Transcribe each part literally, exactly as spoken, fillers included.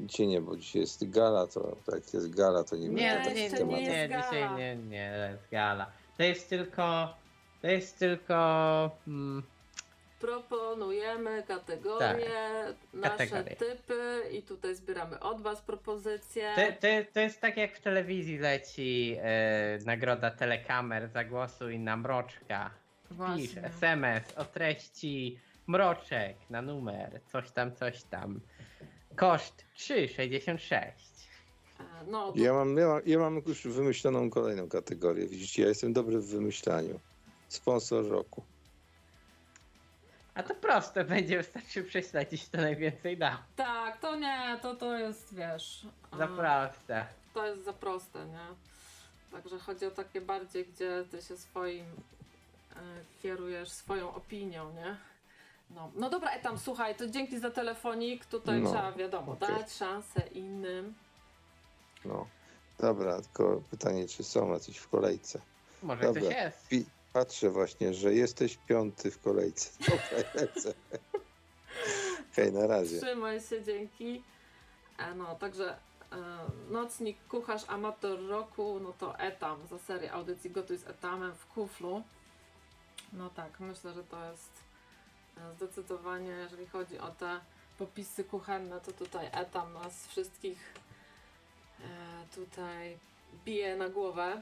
dzisiaj nie, bo dzisiaj jest gala, to jak jest gala, to nie Nie, będzie nie, takich nie, tematów. nie, gala. dzisiaj nie, nie, to jest gala. To jest tylko, to jest tylko... Mm, Proponujemy kategorie, nasze kategorie. typy i tutaj zbieramy od was propozycje. To, to, to jest tak jak w telewizji leci e, nagroda telekamer, zagłosuj na Mroczka. Pisz Właśnie. es em es o treści Mroczek na numer, coś tam, coś tam. Koszt trzy sześćdziesiąt sześć. E, No, to Ja mam, ja, mam, ja mam już wymyśloną kolejną kategorię. Widzicie, ja jestem dobry w wymyślaniu. Sponsor roku. A to proste będzie, wystarczy prześledzić, to najwięcej da. tak, to nie, to, to jest, wiesz, Za e, proste. to jest za proste, nie? Także chodzi o takie bardziej, gdzie ty się swoim e, kierujesz swoją opinią, nie? No, no dobra, Etam, słuchaj, to dzięki za telefonik. Tutaj No, trzeba, wiadomo, okej. dać szansę innym. No. Dobra, tylko pytanie, czy są jacyś w kolejce? Może Dobra. coś jest. Pi- patrzę właśnie, że jesteś piąty w kolejce. Dobra, lecę. Hej, na razie. Trzymaj się, dzięki. E, no, także e, nocnik, kucharz, amator roku, no to Etam za serię audycji Gotuj z Etamem w kuflu. No tak, myślę, że to jest e, zdecydowanie, jeżeli chodzi o te popisy kuchenne, to tutaj Etam nas wszystkich e, tutaj bije na głowę.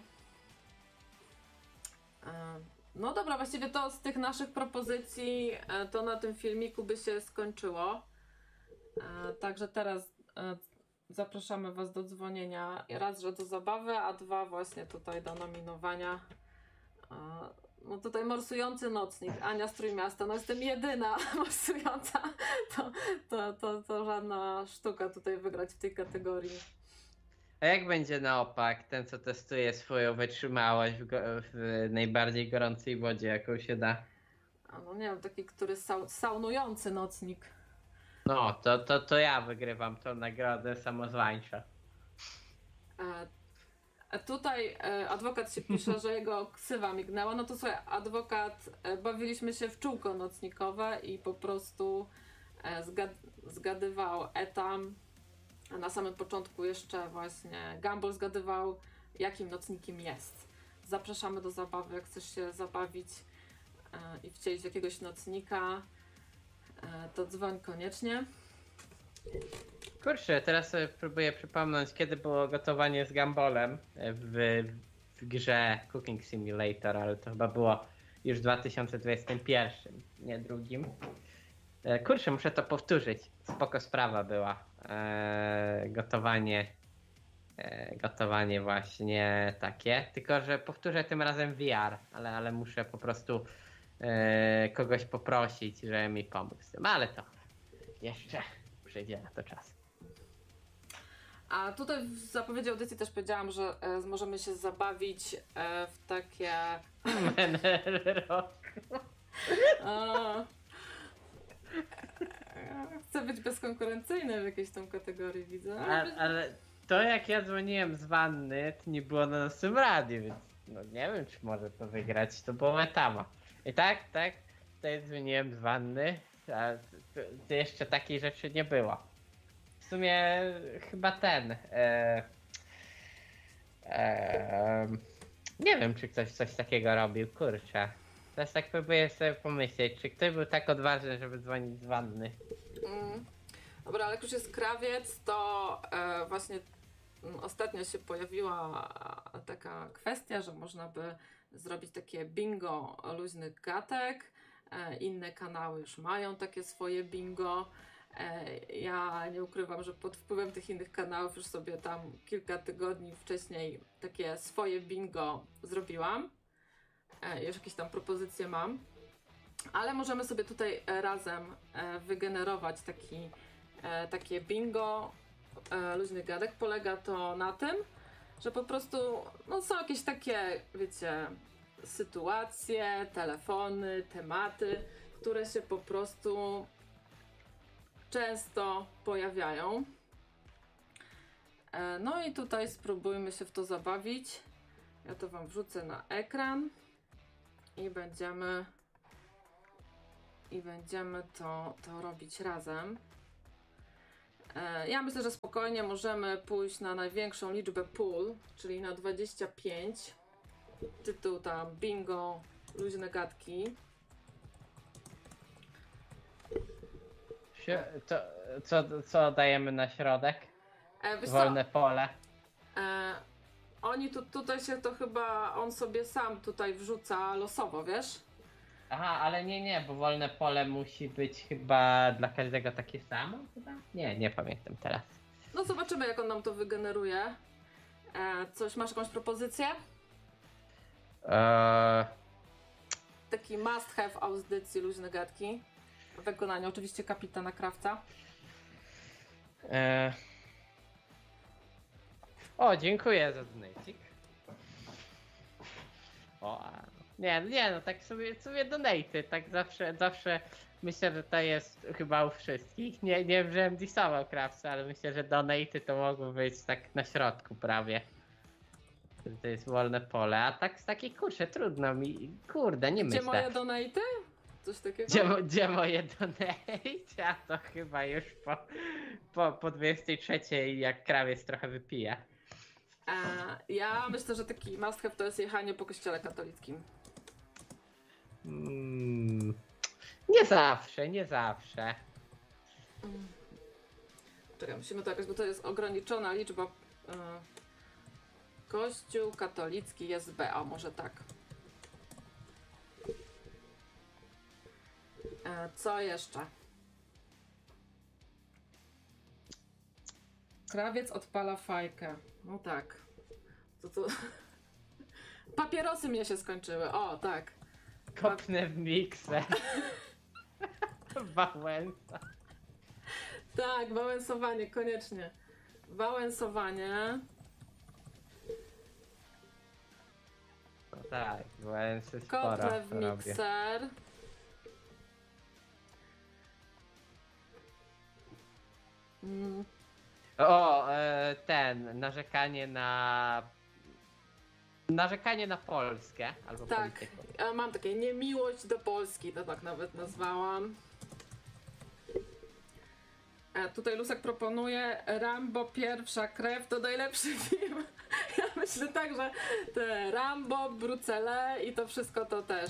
E, no dobra, właściwie to z tych naszych propozycji e, to na tym filmiku by się skończyło. E, także teraz e, zapraszamy was do dzwonienia. Raz, że do zabawy, a dwa właśnie tutaj do nominowania. E, no tutaj morsujący nocnik, Ania z Trójmiasta, no jestem jedyna morsująca. To, to, to, to żadna sztuka tutaj wygrać w tej kategorii. A jak będzie na opak, ten co testuje swoją wytrzymałość w, go, w najbardziej gorącej wodzie, jaką się da? A no nie wiem, taki, który sau, saunujący nocnik. No, to, to, to ja wygrywam tą nagrodę samozwańcza. E, a tutaj e, adwokat się pisze, że jego ksywa mignęła. No to słuchaj, adwokat, e, bawiliśmy się w czółko nocnikowe i po prostu e, zgad, zgadywał Etam. A na samym początku jeszcze właśnie Gumball zgadywał, jakim nocnikiem jest. Zapraszamy do zabawy, jak chcesz się zabawić e, i wcielić jakiegoś nocnika, e, to dzwoń koniecznie. Kurczę, teraz sobie próbuję przypomnieć, kiedy było gotowanie z Gumballem w, w grze Cooking Simulator, ale to chyba było już w dwa tysiące dwudziestym pierwszym, nie drugim. E, Kurczę, muszę to powtórzyć. Spoko sprawa była. E, gotowanie e, gotowanie właśnie takie. Tylko że powtórzę tym razem V R, ale, ale muszę po prostu e, kogoś poprosić, żeby mi pomógł z tym. Ale to jeszcze przyjdzie na to czas. A tutaj w zapowiedzi audycji też powiedziałam, że e, możemy się zabawić e, w takie... Menel roku. A, chcę być bezkonkurencyjny w jakiejś tam kategorii, widzę. A, ale to jak ja dzwoniłem z wanny, to nie było na naszym radiu, więc no nie wiem, czy może to wygrać, to było Etama. I tak, tak, tutaj dzwoniłem z wanny, a to, to jeszcze takiej rzeczy nie było. W sumie chyba ten, e, e, nie wiem, czy ktoś coś takiego robił, kurczę. Teraz tak próbuję sobie pomyśleć, czy ktoś był tak odważny, żeby dzwonić z wanny. Mm. Dobra, ale jak już jest krawiec, to e, właśnie m, ostatnio się pojawiła e, taka kwestia, że można by zrobić takie bingo luźnych gatek. E, inne kanały już mają takie swoje bingo. E, ja nie ukrywam, że pod wpływem tych innych kanałów już sobie tam kilka tygodni wcześniej takie swoje bingo zrobiłam. E, już jakieś tam propozycje mam. Ale możemy sobie tutaj razem e, wygenerować taki, e, takie bingo e, luźnych gadek. Polega to na tym, że po prostu no, są jakieś takie, wiecie, sytuacje, telefony, tematy, które się po prostu często pojawiają. E, no i tutaj spróbujmy się w to zabawić. Ja to wam wrzucę na ekran i będziemy i będziemy to, to robić razem. E, ja myślę, że spokojnie możemy pójść na największą liczbę pól, czyli na dwadzieścia pięć. Tytuł tam bingo, luźne gadki. Si- To, co, co dajemy na środek? E, wiesz co? Wolne pole. E, oni tu, tutaj się to chyba, on sobie sam tutaj wrzuca losowo, wiesz? Aha, ale nie, nie, bo wolne pole musi być chyba dla każdego takie samo chyba? Nie, nie pamiętam teraz. No zobaczymy, jak on nam to wygeneruje. E, coś, masz jakąś propozycję? Eee, Taki must have audycji luźne gadki. W wykonaniu oczywiście kapitana Krawca. eee. O, dziękuję za donacik. O, a- nie, nie, no tak sobie, sobie donaty, tak zawsze, zawsze myślę, że to jest chyba u wszystkich. Nie, nie wziąłem disował Krawca, ale myślę, że donaty to mogło być tak na środku prawie. Że to jest wolne pole, a tak z takiej kurczę trudno mi, kurde, nie Gdzie myślę. moje donaty? Coś takiego? Gdzie, mo- gdzie moje donate? A to chyba już po, po, po dwudziestej trzeciej jak krawiec trochę wypija. E, ja myślę, że taki must have to jest jechanie po kościele katolickim. Mm, nie zawsze, nie zawsze. Czekaj, musimy to jakoś, bo to jest ograniczona liczba. E, Kościół katolicki jest B, a może tak. E, co jeszcze? Krawiec odpala fajkę. No tak. To to... Papierosy mnie się skończyły. O, tak. Kopnę w miksę. Wałęsa. Tak, wałęsowanie, koniecznie. Wałęsowanie. No tak, Wałęsy sporo Kotlę w to robię. mikser. Mm, O, e, ten, narzekanie na... Narzekanie na Polskę, albo tak, politykę. ja mam takie niemiłość do Polski, to tak nawet nazwałam. E, tutaj Lusek proponuje Rambo pierwsza krew to najlepszy film. Ja myślę tak, że te Rambo, Brucele i to wszystko to też.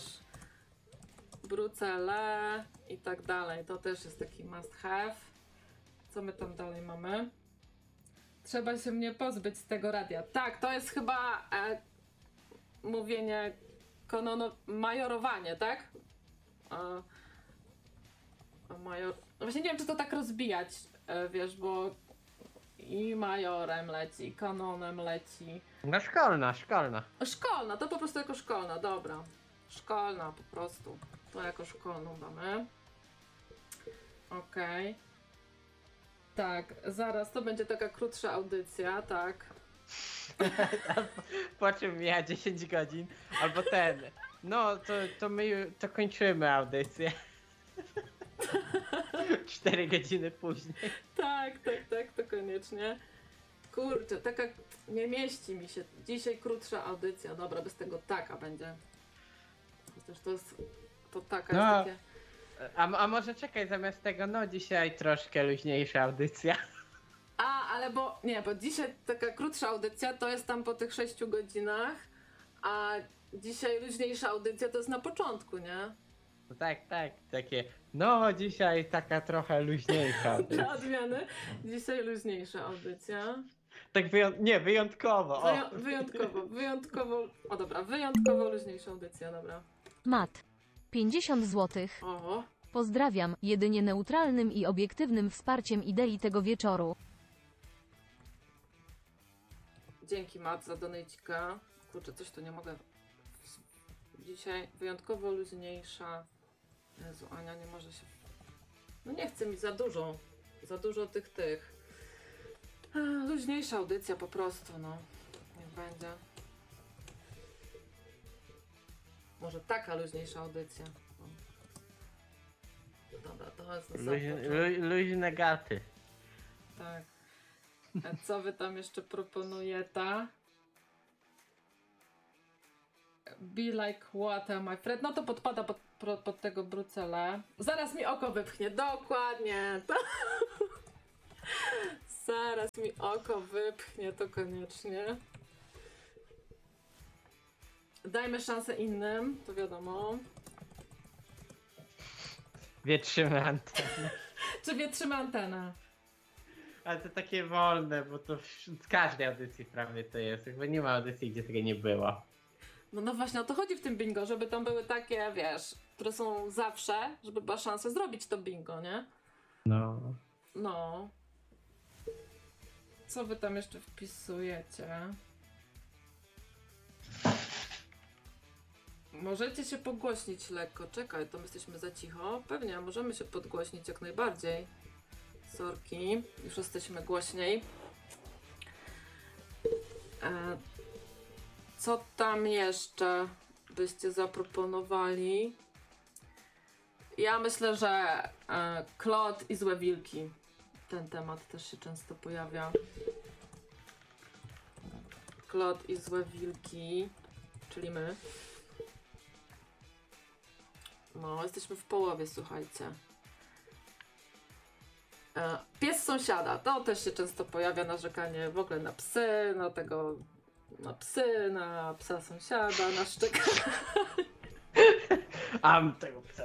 Brucele i tak dalej. To też jest taki must have. Co my tam dalej mamy? Trzeba się mnie pozbyć z tego radia. Tak, to jest chyba e, mówienie konono, majorowanie, tak? E, major... Właśnie nie wiem, czy to tak rozbijać, e, wiesz, bo i majorem leci, i kanonem leci. No szkolna, szkolna. Szkolna, to po prostu jako szkolna, dobra. Szkolna po prostu. To jako szkolną mamy. Okej. Okay. Tak, zaraz, to będzie taka krótsza audycja, tak. Po czym mija dziesięć godzin, albo ten. No, to, to my ju- to kończymy audycję. cztery godziny później. Tak, tak, tak, to koniecznie. Kurczę, taka nie mieści mi się. Dzisiaj krótsza audycja, dobra, bez tego taka będzie. Chociaż to jest, to taka No. jest takie... A, a może czekaj, zamiast tego, no dzisiaj troszkę luźniejsza audycja. A, ale bo, nie, bo dzisiaj taka krótsza audycja to jest tam po tych sześciu godzinach, a dzisiaj luźniejsza audycja to jest na początku, nie? No tak, tak, takie, no dzisiaj taka trochę luźniejsza audycja. Dla odmiany. Dzisiaj luźniejsza audycja. Tak wyjąt... nie, wyjątkowo. O. Wyją- wyjątkowo, wyjątkowo, o dobra, wyjątkowo luźniejsza audycja, dobra. Mat. pięćdziesiąt złotych. O, Pozdrawiam, jedynie neutralnym i obiektywnym wsparciem idei tego wieczoru. dzięki Mat za donejcika. Kurczę, coś tu nie mogę. Dzisiaj wyjątkowo luźniejsza. Jezu, Ania nie może się... No nie chce mi za dużo. Za dużo tych tych. Ech, Luźniejsza audycja po prostu, no. Niech będzie. Może taka luźniejsza audycja. O. Dobra, to jest na sam Luźne, początek. lu, luźne gaty. Tak. A co wy tam jeszcze proponujecie? Be like water, my friend. No to podpada pod, pod, pod tego Brucele. Zaraz mi oko wypchnie. Dokładnie. To... Zaraz mi oko wypchnie, to koniecznie. Dajmy szansę innym, to wiadomo. Wietrzymy antenę. Czy wietrzymy antenę? Ale to takie wolne, bo to w w każdej audycji prawie to jest. Jakby nie ma audycji, gdzie tego nie było. No, no właśnie o to chodzi w tym bingo, żeby tam były takie, wiesz, które są zawsze, żeby była szansa zrobić to bingo, nie? No. No. Co wy tam jeszcze wpisujecie? Możecie się pogłośnić lekko. Czekaj, to my jesteśmy za cicho. Pewnie, możemy się podgłośnić jak najbardziej. Sorki, już jesteśmy głośniej. E, co tam jeszcze byście zaproponowali? Ja myślę, że e, Klot i złe wilki. Ten temat też się często pojawia. Klot i złe wilki, czyli my. No, jesteśmy w połowie, słuchajcie. E, pies sąsiada, to też się często pojawia, narzekanie w ogóle na psy, na tego, na psy, na psa sąsiada, na szczekanie. Am tego psa.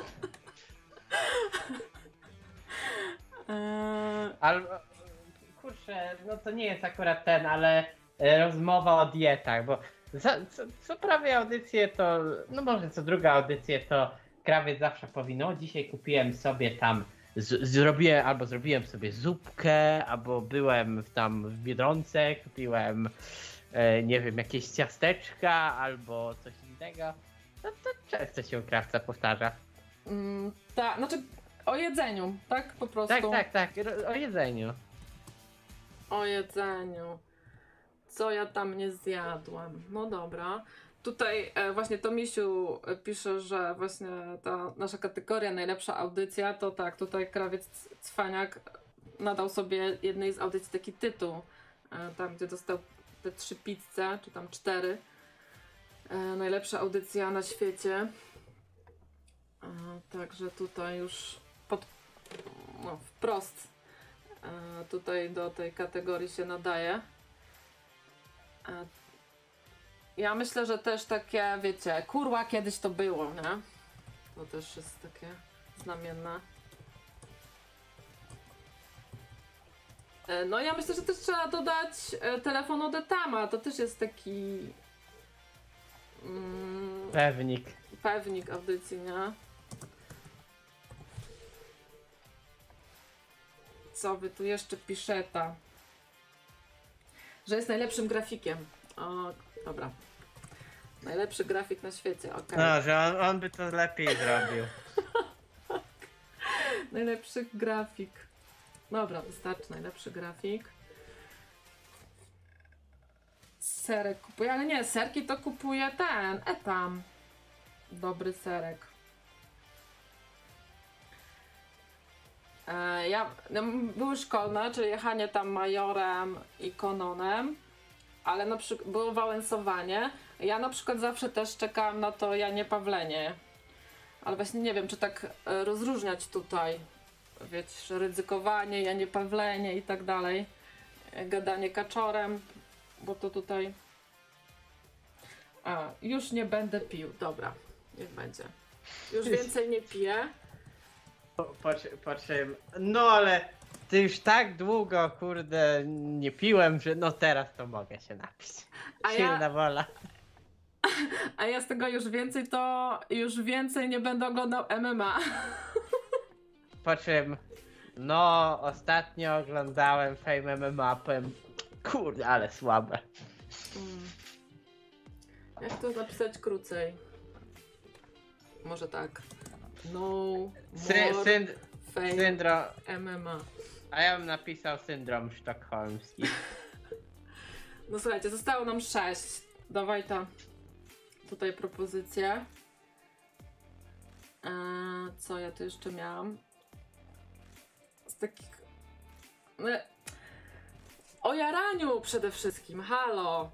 Eee, Ale kurczę, no to nie jest akurat ten, ale e, rozmowa o dietach, bo za, co, co prawie audycję to, no może co druga audycję to krawiec zawsze powinno, dzisiaj kupiłem sobie tam, z, zrobiłem, albo zrobiłem sobie zupkę, albo byłem tam w Biedronce, kupiłem, e, nie wiem, jakieś ciasteczka, albo coś innego. No to często się u krawca powtarza. mm, tak, znaczy o jedzeniu, tak? Po prostu. Tak, tak, tak, ro- o jedzeniu. O jedzeniu. Co ja tam nie zjadłam? No dobra. Tutaj e, właśnie Tomisiu e, pisze, że właśnie ta nasza kategoria najlepsza audycja, to tak, tutaj krawiec C- Cwaniak nadał sobie jednej z audycji taki tytuł, e, tam gdzie dostał te trzy pizze, czy tam cztery. E, najlepsza audycja na świecie. E, także tutaj już pod, no, wprost e, tutaj do tej kategorii się nadaje. E, ja myślę, że też takie, wiecie, kurwa kiedyś to było, nie? To też jest takie znamienne. E, no ja myślę, że też trzeba dodać e, telefon od Etama, to też jest taki mm, Pewnik. pewnik audycji, nie? Co wy tu jeszcze piszeta? Że jest najlepszym grafikiem. O, dobra. Najlepszy grafik na świecie, okej. No, że on, on by to lepiej zrobił. Najlepszy grafik. Dobra, wystarczy najlepszy grafik. Serek kupuję, ale nie, serki to kupuje ten, Etam. Dobry serek. E, ja, no, były szkolne, czyli jechanie tam majorem i kononem, ale na przykład było wałęsowanie. Ja na przykład zawsze też czekałam na to Janie Pawlenie. Ale właśnie nie wiem, czy tak e, rozróżniać tutaj, wiecie, ryzykowanie, Janie Pawlenie i tak dalej. E, gadanie kaczorem, bo to tutaj... A, już nie będę pił. Dobra, niech będzie. Już więcej nie piję. Po czym, no ale ty już tak długo, kurde, nie piłem, że no teraz to mogę się napić. A Silna ja- wola. A ja z tego już więcej to... Już więcej nie będę oglądał M M A. Po czym, no ostatnio oglądałem Fame M M A, powiem, kurde, ale słabe. Mm. Jak to napisać krócej? Może tak. No Sy more synd fame syndrom, M M A. a ja bym napisał syndrom sztokholmski. No słuchajcie, zostało nam sześć. Dawaj ta tutaj propozycję. Eee, co ja tu jeszcze miałam? Z takich... No, o jaraniu przede wszystkim, halo!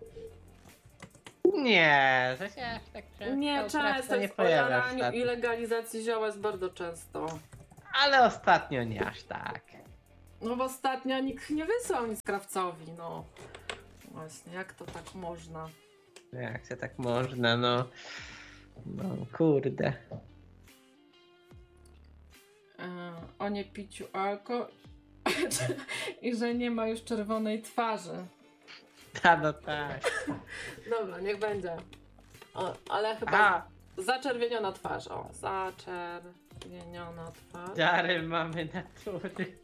Nie, to się aż tak często Nie, u Krawca często nie jest o pojawia jaraniu ostatnio. i legalizacji zioła jest bardzo często. Ale ostatnio nie aż tak. No bo ostatnio nikt nie wysłał nic krawcowi, no. Właśnie, jak to tak można? Jak się tak można, no. No kurde. E, o nie piciu alko i że nie ma już czerwonej twarzy. A no tak. Dobra, niech będzie. O, ale chyba A, zaczerwieniona twarz. O, zaczerwieniona twarz. dary mamy natury.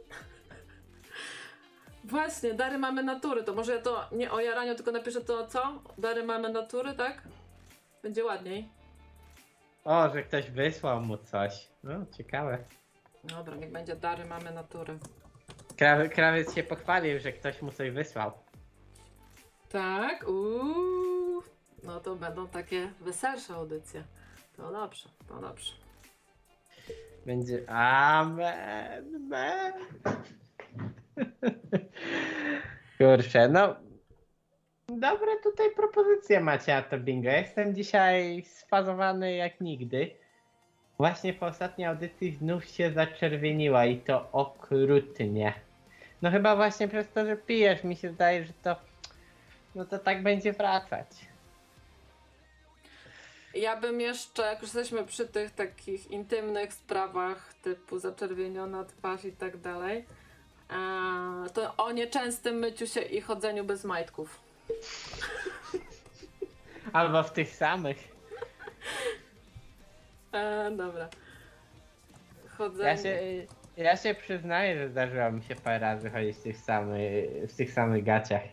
Właśnie, dary mamy natury. To może ja to nie o jaraniu, tylko napiszę to co? Dary mamy natury, tak? Będzie ładniej. O, że ktoś wysłał mu coś. No, ciekawe. Dobra, niech będzie dary mamy natury. Krawy, krawiec się pochwalił, że ktoś mu coś wysłał. Tak, uuu. No to będą takie weselsze audycje. To dobrze, to dobrze. Będzie amen, amen. Kurczę, no dobre tutaj propozycje macie na to bingo. Jestem dzisiaj sfazowany jak nigdy. Właśnie po ostatniej audycji znów się zaczerwieniła i to okrutnie. No chyba właśnie przez to, że pijesz, mi się zdaje, że to no to tak będzie wracać. Ja bym jeszcze, jak już jesteśmy przy tych takich intymnych sprawach typu zaczerwieniona twarz i tak dalej, e, to o nieczęstym myciu się i chodzeniu bez majtków. Albo w tych samych. E, dobra. Chodzenie. Ja się, ja się przyznaję, że zdarzyło mi się parę razy chodzić w tych samych, w tych samych gaciach.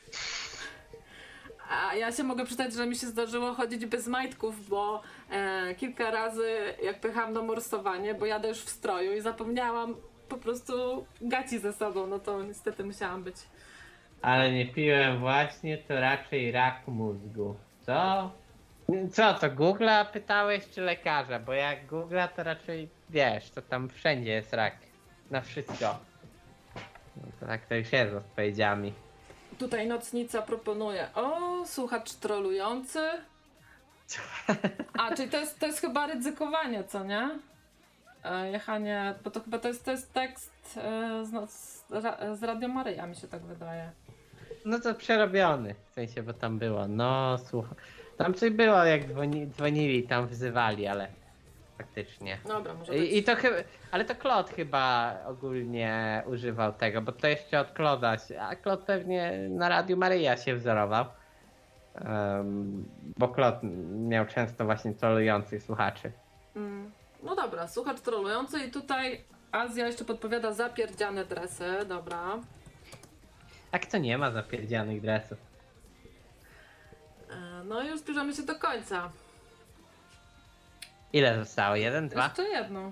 A ja się mogę przyznać, że mi się zdarzyło chodzić bez majtków, bo e, kilka razy jak pychałam na morsowanie, bo jadę już w stroju i zapomniałam po prostu gaci ze sobą, no to niestety musiałam być. Ale nie piłem właśnie, to raczej rak mózgu. Co? Co, to Google'a pytałeś czy lekarza? Bo jak Google'a to raczej wiesz, to tam wszędzie jest rak. Na wszystko. No to tak to już jest z odpowiedziami. Tutaj nocnica proponuje, o, słuchacz trolujący. A, czyli to jest, to jest chyba ryzykowanie, co nie? E, jechanie, bo to chyba to jest, to jest tekst e, z, no, z, ra, z Radio Maryja, mi się tak wydaje. No to przerobiony, w sensie, bo tam było, no słuchaj. Tam coś było, jak dzwoni, dzwonili, tam wzywali, ale faktycznie. Dobra, może być. I, i to chyba, ale to Klot chyba ogólnie używał tego, bo to jeszcze od Kloda, się- a Klot pewnie na Radiu Maryja się wzorował. Um, bo Klot miał często właśnie trolujących słuchaczy. Mm. No dobra, słuchacz trolujący i tutaj Azja jeszcze podpowiada zapierdziane dresy, dobra. Tak to nie ma zapierdzianych dresów. E, no i już zbliżamy się do końca. Ile zostało? Jeden, dwa? Jeszcze jedno.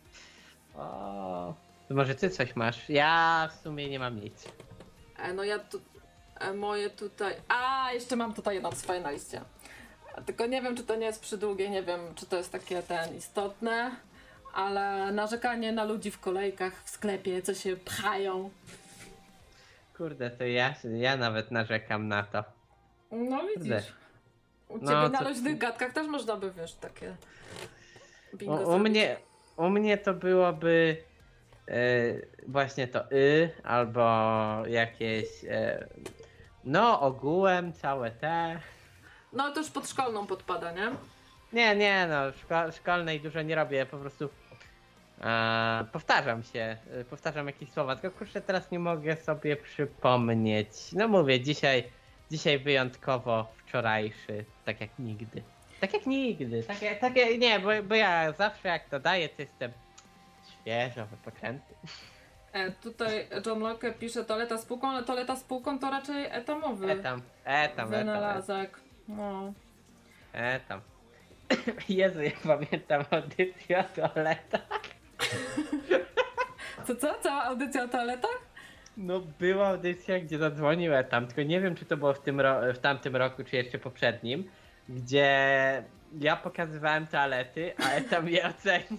O, to może ty coś masz? Ja w sumie nie mam nic. E, no ja tu, e, moje tutaj... A, jeszcze mam tutaj jedną swoją na liście. Tylko nie wiem, czy to nie jest przydługie, nie wiem, czy to jest takie ten istotne, ale narzekanie na ludzi w kolejkach w sklepie, co się pchają. Kurde, to ja, ja nawet narzekam na to. No widzisz. Kurde. U No, ciebie na co- luźnych gadkach też można by, wiesz, takie bingo U, u, zrobić. mnie, u mnie to byłoby e, właśnie to y, albo jakieś e, no ogółem całe te. No to już pod szkolną podpada, nie? Nie, nie no, szko, szkolnej dużo nie robię, po prostu e, powtarzam się, e, powtarzam jakieś słowa, tylko kurczę teraz nie mogę sobie przypomnieć. No mówię, dzisiaj, dzisiaj wyjątkowo wczorajszy, tak jak nigdy. Tak jak nigdy, tak jak, tak jak, nie, bo, bo ja zawsze jak to daję, to jestem świeżo wypoczęty. E, tutaj John Locke pisze toaleta z półką, ale toaleta z półką to raczej etamowy Etam, etam, etam, wynalazek. No. etam. Jezu, ja pamiętam audycję o toaletach. Co, co? Cała audycja o toaletach? No była audycja, gdzie zadzwonił Etam, tylko nie wiem czy to było w, tym ro- w tamtym roku, czy jeszcze poprzednim, gdzie ja pokazywałem toalety, a Etam je ocenił.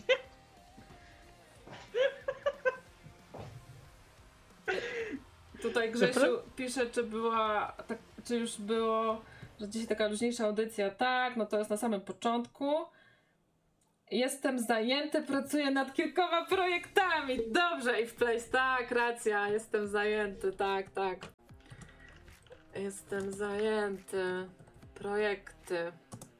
Tutaj Grzesiu pisze, czy była, tak, czy już było, że dzisiaj taka luźniejsza audycja. Tak, no to jest na samym początku. Jestem zajęty, pracuję nad kilkoma projektami. Dobrze, i w place, tak, racja, jestem zajęty, tak, tak. Jestem zajęty. Projekty.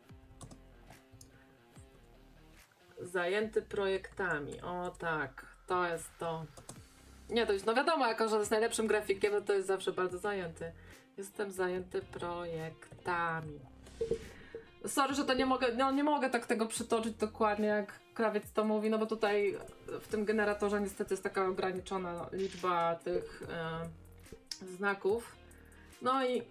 Zajęty projektami. O tak, to jest to. Nie, to już, no wiadomo, jako że jest najlepszym grafikiem, no to jest zawsze bardzo zajęty. Jestem zajęty projektami. Sorry, że to nie mogę, no nie mogę tak tego przytoczyć dokładnie, jak krawiec to mówi, no bo tutaj w tym generatorze niestety jest taka ograniczona liczba tych e, znaków. No i, e,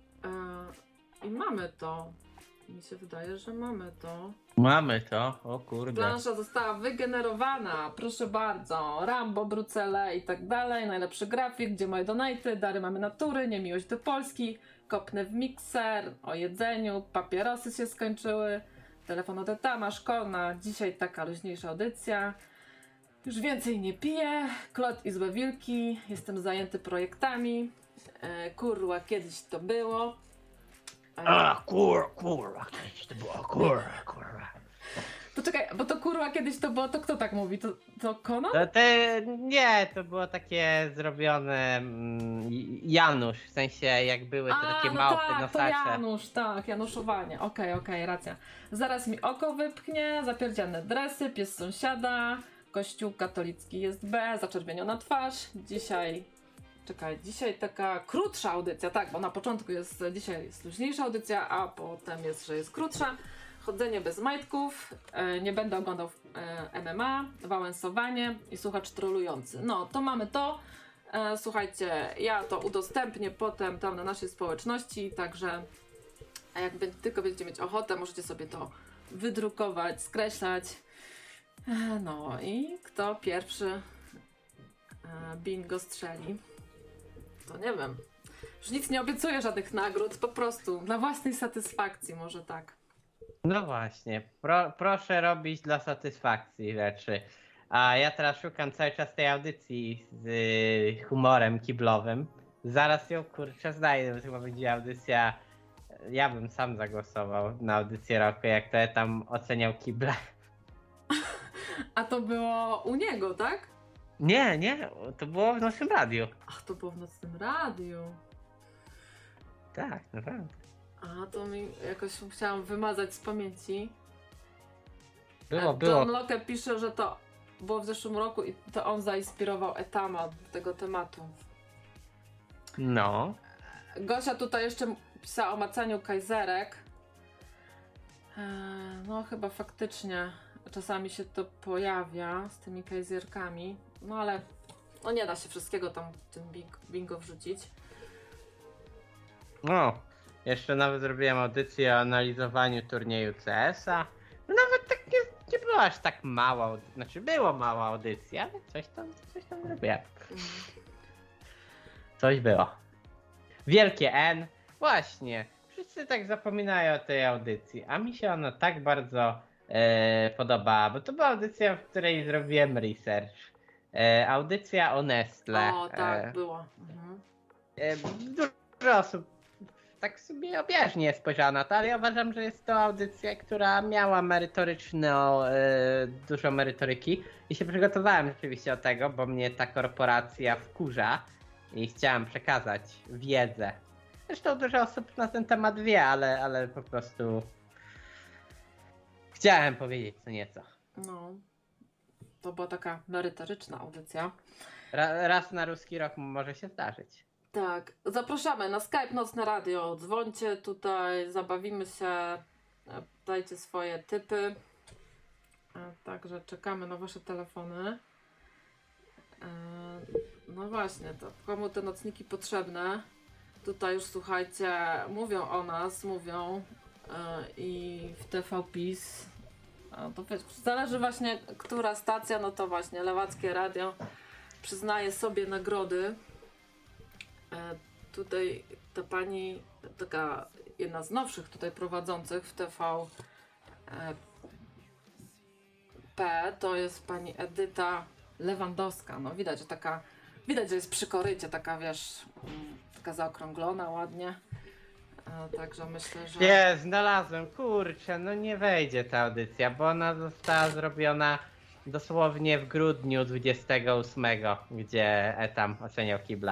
i mamy to. Mi się wydaje, że mamy to. Mamy to, o kurde. Plansza została wygenerowana, proszę bardzo. Rambo, Brucele i tak dalej. Najlepszy grafik, gdzie moje donaty, dary mamy natury, niemiłość do Polski, kopnę w mikser, o jedzeniu, papierosy się skończyły, telefon od etama, szkolna, dzisiaj taka luźniejsza audycja. Już więcej nie piję, Klot i złe wilki, jestem zajęty projektami, e, kurwa, kiedyś to było. E, A, kur, kurwa, kiedyś to było, kurwa, kurwa. Poczekaj, bo to kurwa kiedyś to było, to kto tak mówi? To, to Kono? To te, nie, to było takie zrobione mm, Janusz, w sensie jak były te A, takie no małpy tak, na to sasze. Janusz, tak, Januszowanie. Okej, okay, okej, okay, racja. Zaraz mi oko wypchnie, zapierdziane dresy, pies sąsiada, kościół katolicki jest B, zaczerwieniona twarz. Dzisiaj, czekaj, dzisiaj taka krótsza audycja, tak, bo na początku jest, dzisiaj jest luźniejsza audycja, a potem jest, że jest krótsza. Chodzenie bez majtków, e, nie będę oglądał e, M M A, wałęsowanie i słuchacz trolujący. No, to mamy to. E, słuchajcie, ja to udostępnię potem tam na naszej społeczności, także jakby tylko będziecie mieć ochotę, możecie sobie to wydrukować, skreślać. E, no i kto pierwszy e, bingo strzeli, to nie wiem. Już nic nie obiecuję, żadnych nagród, po prostu dla własnej satysfakcji, może tak. No właśnie, pro, proszę robić dla satysfakcji rzeczy. A ja teraz szukam cały czas tej audycji z y, humorem kiblowym. Zaraz ją kurczę znajdę, to chyba będzie audycja. Ja bym sam zagłosował na audycję roku, jak to ja tam oceniał kible. A to było u niego, tak? Nie, nie, to było w naszym radiu. Ach, to było w nocnym radiu. Tak, naprawdę. A, to mi jakoś musiałam wymazać z pamięci. Było, A było. Tom Locke pisze, że to było w zeszłym roku i to on zainspirował Etama do tego tematu. No. Gosia tutaj jeszcze pisała o macaniu kajzerek. Eee, no chyba faktycznie czasami się to pojawia z tymi kajzerkami. No ale no nie da się wszystkiego tam w tym bingo wrzucić. No. Jeszcze nawet zrobiłem audycję o analizowaniu turnieju C S a. No nawet tak nie, nie była aż tak mała, znaczy było mała audycja, ale coś tam, coś tam zrobiłem. Mm. Coś było. Wielkie N. Właśnie. Wszyscy tak zapominają o tej audycji, a mi się ona tak bardzo e, podobała, bo to była audycja, w której zrobiłem research. E, audycja o Nestle. O, tak, E, było. Mhm. e, dużo osób tak sobie obieżnie spojrzała na to, ale ja uważam, że jest to audycja, która miała merytoryczną, e, dużo merytoryki i się przygotowałem rzeczywiście do tego, bo mnie ta korporacja wkurza i chciałem przekazać wiedzę. Zresztą dużo osób na ten temat wie, ale, ale po prostu chciałem powiedzieć co nieco. No, to była taka merytoryczna audycja. Ra, raz na ruski rok może się zdarzyć. Tak, zapraszamy na Skype Nocne Radio, dzwońcie tutaj, zabawimy się, dajcie swoje typy, także czekamy na wasze telefony. No właśnie, to komu te nocniki potrzebne? Tutaj już słuchajcie, mówią o nas, mówią i w T V PiS, a to wiesz, zależy właśnie która stacja, no to właśnie Lewackie Radio przyznaje sobie nagrody. E, tutaj ta pani, taka jedna z nowszych tutaj prowadzących w T V P, to jest pani Edyta Lewandowska. No widać, że taka, widać, że jest przy korycie, taka wiesz, taka zaokrąglona ładnie. E, Także myślę, że... Nie, znalazłem, kurczę, no nie wejdzie ta audycja, bo ona została zrobiona dosłownie w grudniu dwudziestego ósmego, gdzie Etam oceniał kibla.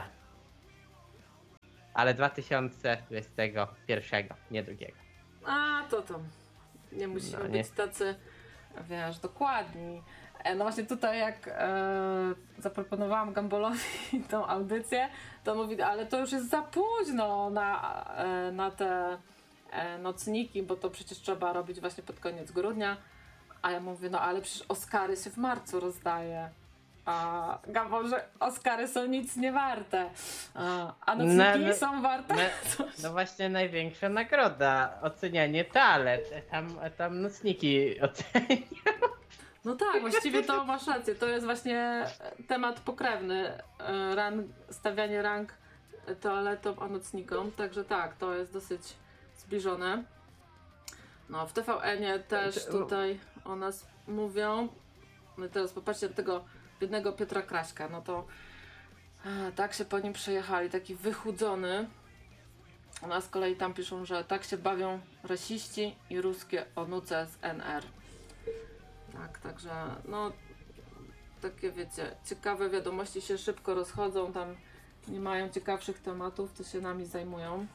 Ale dwa tysiące dwudziestego pierwszego, nie drugiego. A, to tam. Nie musimy No, nie. być tacy, wiesz, dokładni. E, No właśnie tutaj jak e, zaproponowałam Gambolowi tą audycję, to mówi, ale to już jest za późno na, e, na te e, nocniki, bo to przecież trzeba robić właśnie pod koniec grudnia. A ja mówię, no ale przecież Oscary się w marcu rozdaje. A Gambol, że Oscary są nic nie warte. A, a nocniki No, no, są warte? No, no właśnie największa nagroda, ocenianie talent, tam, tam nocniki oceniają. No tak, właściwie to masz rację. To jest właśnie temat pokrewny. e, Rang, stawianie rang toaletom a nocnikom. Także tak, to jest dosyć zbliżone. No, w T V N-ie też tutaj o nas mówią. No i teraz popatrzcie na tego biednego Piotra Kraśka. No to e, tak się po nim przejechali, taki wychudzony. U nas z kolei tam piszą, że tak się bawią rasiści i ruskie onuce z N R. Tak, także no takie wiecie, ciekawe wiadomości się szybko rozchodzą, tam nie mają ciekawszych tematów, to się nami zajmują.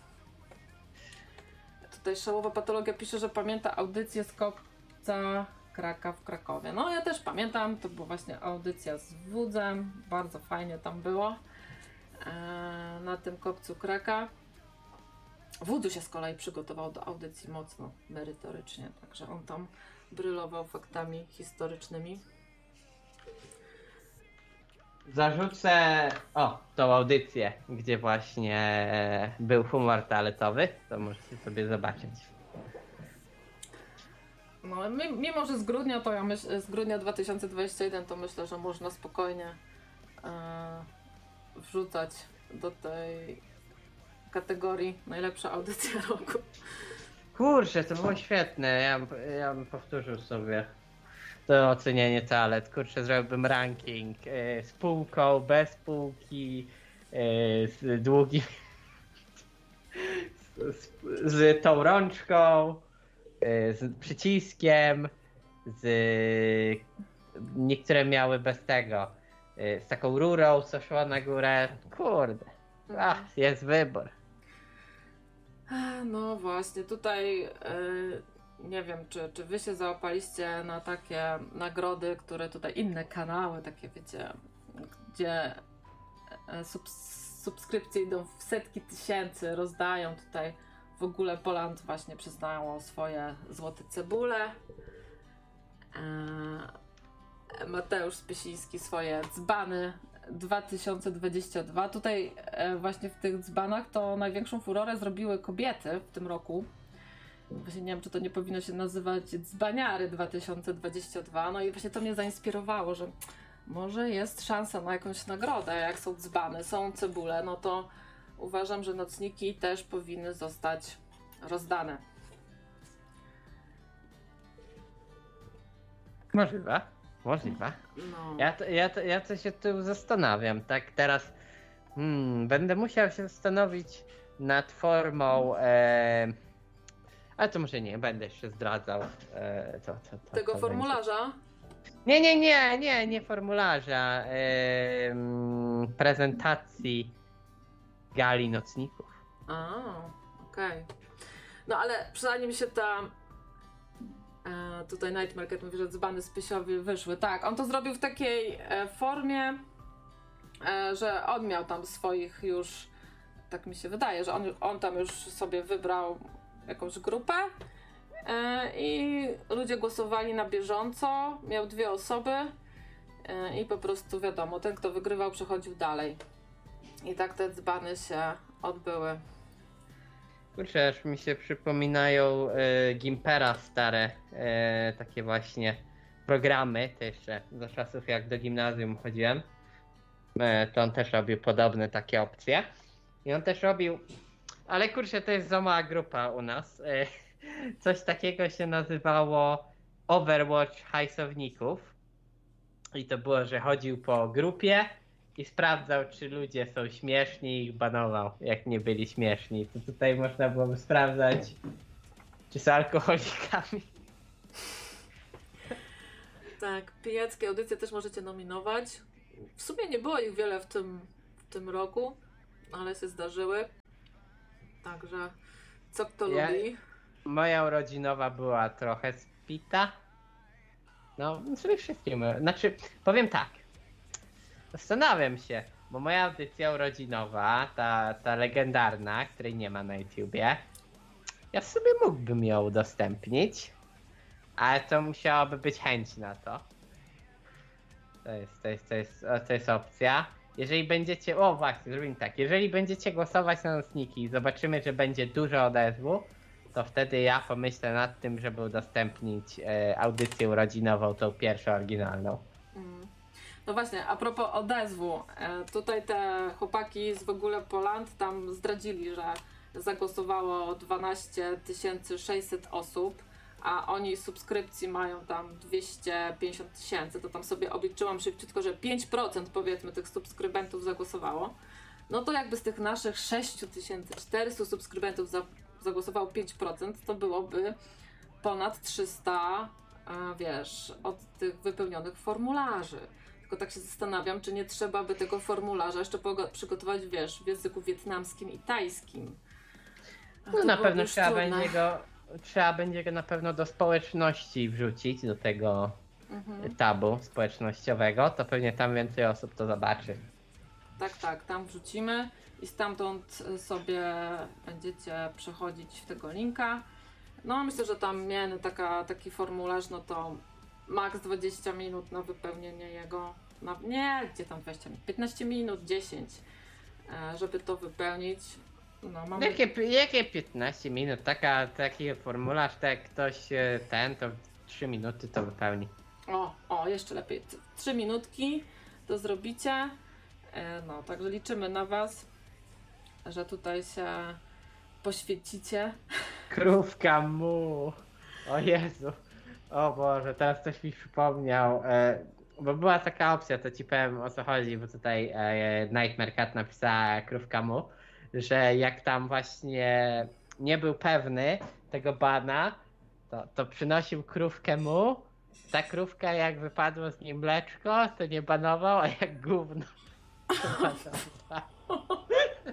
Tutaj Szałowa Patologia pisze, że pamięta audycję z kopca Kraka w Krakowie. No ja też pamiętam, to była właśnie audycja z Wudzem, bardzo fajnie tam było eee, na tym kopcu Kraka. Wudzu się z kolei przygotował do audycji mocno merytorycznie, także on tam brylował faktami historycznymi. Zarzucę, o, tą audycję, gdzie właśnie był humor toaletowy, to możecie sobie zobaczyć. No, mimo że z grudnia, to ja myślę, z grudnia dwa tysiące dwudziestego pierwszego to myślę, że można spokojnie e, wrzucać do tej kategorii najlepsza audycja roku. Kurczę, to było świetne, ja, ja bym powtórzył sobie to ocenianie toalet. Kurczę, zrobiłbym ranking e, z półką, bez półki, e, z długim, z, z, z tą rączką, e, z przyciskiem, z niektóre miały bez tego, e, z taką rurą, co szła na górę. Kurde, ach, jest wybór. No właśnie, tutaj yy, nie wiem, czy, czy wy się załapaliście na takie nagrody, które tutaj inne kanały, takie wiecie, gdzie subs- subskrypcje idą w setki tysięcy, rozdają tutaj w ogóle Poland właśnie przyznało swoje złote cebule. Yy, Mateusz Spysiński swoje dzbany dwa tysiące dwudziesty drugi. Tutaj e, właśnie w tych dzbanach to największą furorę zrobiły kobiety w tym roku. Właśnie nie wiem, czy to nie powinno się nazywać dzbaniary dwa tysiące dwudziesty drugi. No i właśnie to mnie zainspirowało, że może jest szansa na jakąś nagrodę, jak są dzbany, są cebule, no to uważam, że nocniki też powinny zostać rozdane. Możliwe. Możliwe. No. Ja, to, ja, to, ja to się tu zastanawiam, tak teraz hmm, będę musiał się zastanowić nad formą, e, ale to może nie, będę jeszcze zdradzał e, to, to, to, Tego to formularza? będzie. Nie, nie, nie, nie, nie formularza, e, mm, prezentacji gali nocników. A, okej. Okay. No ale zanim się ta e, tutaj Night Market mówi, że dzbany spysiowi wyszły. Tak, on to zrobił w takiej e, formie, e, że on miał tam swoich już, tak mi się wydaje, że on, on tam już sobie wybrał jakąś grupę e, i ludzie głosowali na bieżąco, miał dwie osoby e, i po prostu wiadomo, ten kto wygrywał przechodził dalej. I tak te dzbany się odbyły. Kurczę, aż mi się przypominają e, Gimpera stare, e, takie właśnie programy, to jeszcze za czasów jak do gimnazjum chodziłem, e, to on też robił podobne takie opcje. I on też robił, ale kurczę, to jest za mała grupa u nas, e, coś takiego się nazywało Overwatch hajsowników. I to było, że chodził po grupie i sprawdzał, czy ludzie są śmieszni i ich banował, jak nie byli śmieszni. To tutaj można byłoby sprawdzać, czy są alkoholikami. Tak, pijackie audycje też możecie nominować. W sumie nie było ich wiele w tym, w tym roku, ale się zdarzyły. Także co kto Ja- lubi. Moja urodzinowa była trochę spita. No, przede wszystkim. Znaczy, powiem tak. Zastanawiam się, bo moja audycja urodzinowa, ta, ta legendarna, której nie ma na YouTubie, ja w sobie mógłbym ją udostępnić, ale to musiałaby być chęć na to. To jest, to jest, to jest, o, to jest opcja. Jeżeli będziecie, o właśnie, zrobimy tak, jeżeli będziecie głosować na nocniki i zobaczymy, że będzie dużo odezwu, to wtedy ja pomyślę nad tym, żeby udostępnić e, audycję urodzinową, tą pierwszą oryginalną. Mm. No właśnie, a propos odezwu, e, tutaj te chłopaki z W ogóle Poland tam zdradzili, że zagłosowało dwanaście tysięcy sześćset osób, a oni subskrypcji mają tam dwieście pięćdziesiąt tysięcy, to tam sobie obliczyłam szybciutko, że pięć procent powiedzmy tych subskrybentów zagłosowało. No to jakby z tych naszych sześć tysięcy czterysta subskrybentów za, zagłosowało pięć procent, to byłoby ponad trzysta, e, wiesz, od tych wypełnionych formularzy. Tylko tak się zastanawiam, czy nie trzeba by tego formularza jeszcze pogo- przygotować, wiesz, w języku wietnamskim i tajskim. A No to na byłoby pewno już trzeba trudne. będzie go, trzeba będzie go na pewno do społeczności wrzucić, do tego Mhm. tabu społecznościowego, to pewnie tam więcej osób to zobaczy. Tak, tak, tam wrzucimy i stamtąd sobie będziecie przechodzić w tego linka. No myślę, że tam miałem taka, taki formularz, no to maks dwadzieścia minut na wypełnienie jego. Na, nie, gdzie tam dwadzieścia minut? piętnaście minut, dziesięć, e, żeby to wypełnić. No, mamy... Jakie, jakie piętnaście minut? Taka, taki formularz, tak jak ktoś e, ten, to w trzy minuty to wypełni. O, o, jeszcze lepiej. T- Trzy minutki to zrobicie. E, no, także liczymy na Was, że tutaj się poświęcicie. Krówka mu. O Jezu. O Boże, teraz ktoś mi przypomniał. E, bo była taka opcja, to ci powiem o co chodzi, bo tutaj e, Nightmare Cat napisała krówka mu, że jak tam właśnie nie był pewny tego bana, to, to przynosił krówkę mu. Ta krówka jak wypadło z niej mleczko, to nie banował, a jak gówno to banował.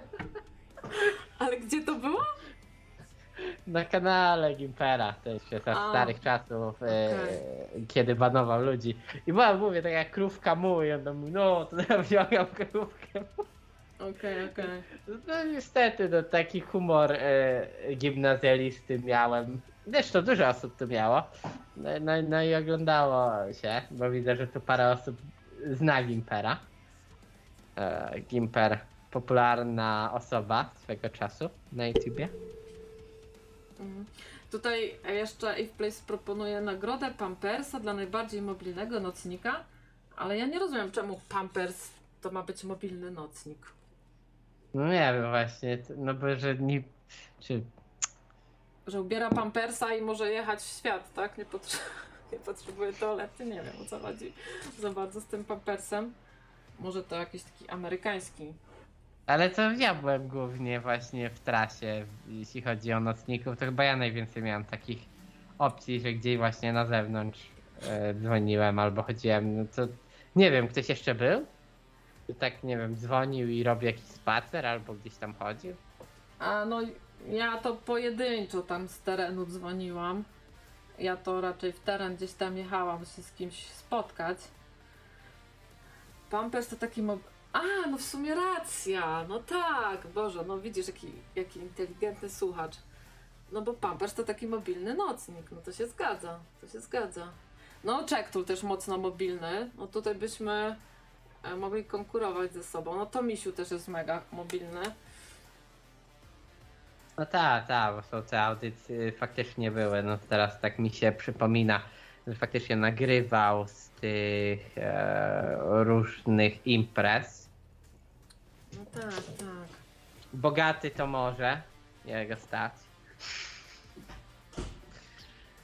Ale gdzie to było? Na kanale Gimpera, to jeszcze za A, starych czasów, e, okej. kiedy banował ludzi. I była, mówię, taka krówka mu i on tam mówi, no to ja wziąłem krówkę mu. Okej, okej. No niestety, no taki humor e, gimnazjalisty miałem. Zresztą dużo osób to miało. No, no, no i oglądało się, bo widzę, że tu parę osób zna Gimpera. E, Gimper, popularna osoba swego czasu na YouTubie. Mhm. Tutaj jeszcze Eve Place proponuje nagrodę Pampersa dla najbardziej mobilnego nocnika, ale ja nie rozumiem, czemu Pampers to ma być mobilny nocnik. No nie wiem właśnie, t- no bo że nie... Czy... Że ubiera Pampersa i może jechać w świat, tak? Nie, potrze- nie potrzebuje toalety, nie wiem o co chodzi za bardzo z tym Pampersem. Może to jakiś taki amerykański. Ale to ja byłem głównie właśnie w trasie, jeśli chodzi o nocników, to chyba ja najwięcej miałem takich opcji, że gdzieś właśnie na zewnątrz e, dzwoniłem albo chodziłem, no to nie wiem, ktoś jeszcze był? Czy tak, nie wiem, dzwonił i robił jakiś spacer albo gdzieś tam chodził? A no ja to pojedynczo tam z terenu dzwoniłam. Ja to raczej w teren gdzieś tam jechałam się z kimś spotkać. Pampers to taki mob... A, no w sumie racja, no tak, Boże, no widzisz jaki, jaki inteligentny słuchacz. No bo Pampers to taki mobilny nocnik, no to się zgadza, to się zgadza. No Czektul też mocno mobilny, no tutaj byśmy e, mogli konkurować ze sobą. No to Misiu też jest mega mobilny. No tak, tak, bo są te audycje faktycznie były, no teraz tak mi się przypomina, że faktycznie nagrywał z tych e, różnych imprez. No tak, tak. Bogaty to może, jego stać.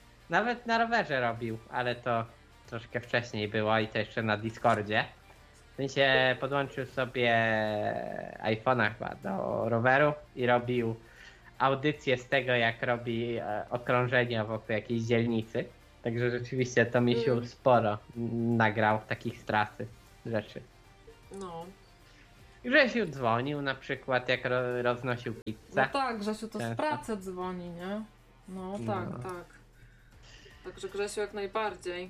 Nawet na rowerze robił, ale to troszkę wcześniej było i to jeszcze na Discordzie. W sensie podłączył sobie iPhone'a chyba do roweru i robił audycję z tego, jak robi okrążenia wokół jakiejś dzielnicy. Także rzeczywiście to Misiu mm. sporo nagrał takich z trasy rzeczy. No. Grzesiu dzwonił na przykład, jak ro roznosił pizzę. No tak, Grzesiu to z pracy dzwoni, nie? No tak, no. tak. Także Grzesiu jak najbardziej.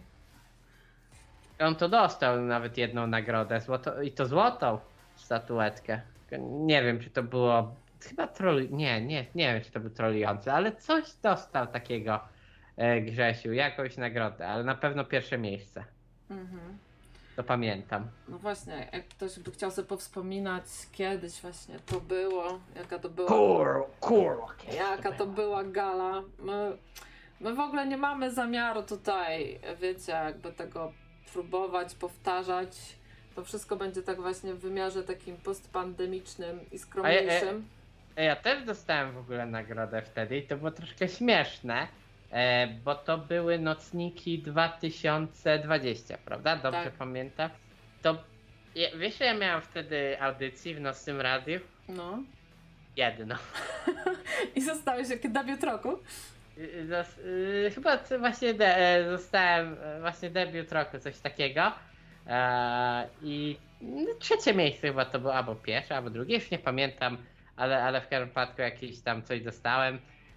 On to dostał nawet jedną nagrodę, złoto, i to złotą statuetkę. Nie wiem, czy to było, chyba troli, nie, nie, nie wiem, czy to był trolujący, ale coś dostał takiego e, Grzesiu, jakąś nagrodę, ale na pewno pierwsze miejsce. Mhm. To pamiętam. No właśnie, jak ktoś by chciał sobie powspominać kiedyś właśnie to było, jaka to była... Kurwa, kurwa. Jaka to była gala. My, my w ogóle nie mamy zamiaru tutaj, wiecie, jakby tego próbować, powtarzać. To wszystko będzie tak właśnie w wymiarze takim postpandemicznym i skromniejszym. A ja, ja, ja też dostałem w ogóle nagrodę wtedy i to było troszkę śmieszne, e, bo to były nocniki dwa tysiące dwudziesty, prawda? Dobrze tak. pamiętam? To wiesz, ja miałam wtedy audycji w Nocnym Radiu? No. Jedno. I zostałeś jak debiut roku? Zos, yy, chyba właśnie de, zostałem właśnie debiut roku, coś takiego. Eee, I no, trzecie miejsce chyba to było, albo pierwsze, albo drugie, już nie pamiętam, ale, ale w każdym przypadku jakieś tam coś dostałem.